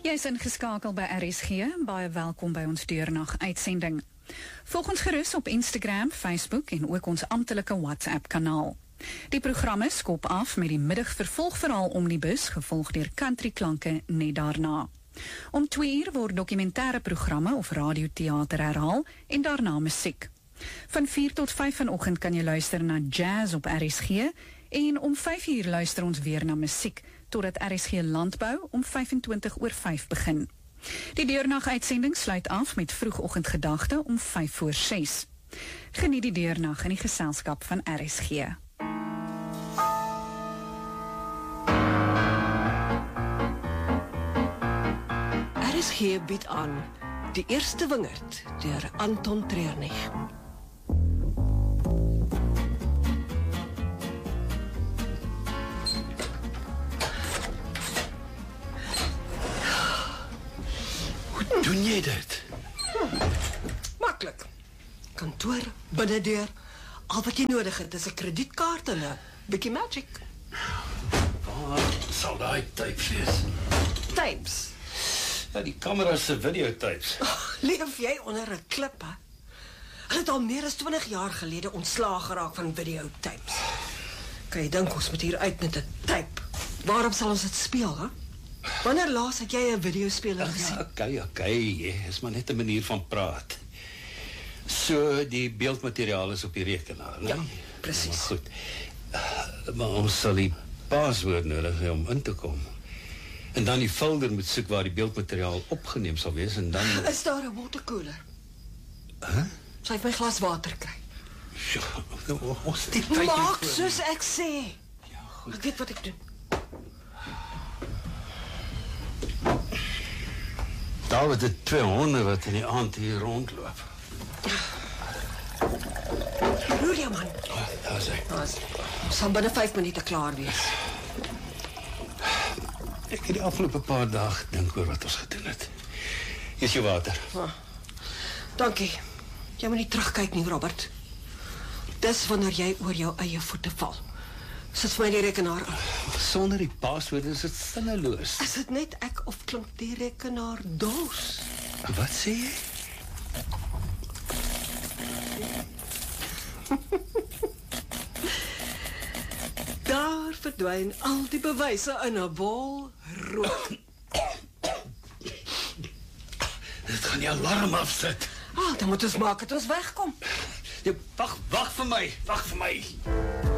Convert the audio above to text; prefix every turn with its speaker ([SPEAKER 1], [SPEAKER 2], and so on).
[SPEAKER 1] Jy is ingeskakel by RSG, baie welkom by ons deurnag uitsending. Volg ons gerus op Instagram, Facebook en ook ons amptelike WhatsApp kanaal. Die programme skop af met die middagvervolgverhaal Omnibus, gevolg deur country klanke net daarna. Om 2 uur word dokumentêre programme of radioteater herhaal en daarna musiek. Van 4 tot 5 vanoggend kan jy luister na jazz op RSG en om 5 uur luister ons weer na musiek totdat RSG Landbou om 5:25 begin. Die deurnag uitsending sluit af met vroegoggendgedagte om 5:06. Geniet die deurnag in die geselskap van RSG.
[SPEAKER 2] RSG bied aan Die Eerste Wingerd deur Anton Treurnig.
[SPEAKER 3] Hoe doen jy dit?
[SPEAKER 2] Maklik. Kantoor, binnendeur. Al wat jy nodig het is 'n kredietkaart en 'n bietjie magic.
[SPEAKER 3] Wat sal daai tapes wees?
[SPEAKER 2] Tapes.
[SPEAKER 3] Ja, die kamera se videotapes.
[SPEAKER 2] Leef jy onder 'n klip, hè? Hulle het al meer as 20 jaar gelede ontslaag geraak van videotapes. Kan jy dink ons moet hier uit met 'n tape? Waarop sal ons dit speel, hè? Wanneer laas het jy 'n videospeler gesien?
[SPEAKER 3] Ja, okay, is maar net 'n manier van praat. So, die beeldmateriaal is op die rekenaar, né?
[SPEAKER 2] Ja, presies.
[SPEAKER 3] Maar goed. Maar ons sal die paswoord nodig hê om in te kom. En dan die folder moet soek waar die beeldmateriaal opgeneem sal wees en dan...
[SPEAKER 2] Is daar 'n waterkoeler?
[SPEAKER 3] Huh?
[SPEAKER 2] Sal ek my glas water kry?
[SPEAKER 3] Ja, ons het die tyd
[SPEAKER 2] Maak
[SPEAKER 3] nie voor
[SPEAKER 2] soos ek sê.
[SPEAKER 3] Ja, goed.
[SPEAKER 2] Ek weet wat ek doen.
[SPEAKER 3] Daar het dit 2 honde wat in die aand hier rondloop.
[SPEAKER 2] Roer jy, man.
[SPEAKER 3] Daar is hy.
[SPEAKER 2] Ons sal binne 5 minute klaar wees.
[SPEAKER 3] Ek het die afgelope paar dae gedink oor wat ons gedoen het. Hier is jou water.
[SPEAKER 2] Dankie. Jy moet nie terugkyk nie, Robert. Dis wanneer jy oor jou eie voete val. Sit vir my die rekenaar aan.
[SPEAKER 3] Sonder die paswoord is dit sinneloos.
[SPEAKER 2] Is dit net ek of klink die rekenaar doos?
[SPEAKER 3] Wat sê jy?
[SPEAKER 2] Daar verdwyn al die bewyse in 'n bol rook.
[SPEAKER 3] Dit gaan die alarm afsit.
[SPEAKER 2] Dan moet ons maak dat ons wegkom.
[SPEAKER 3] Wag vir my.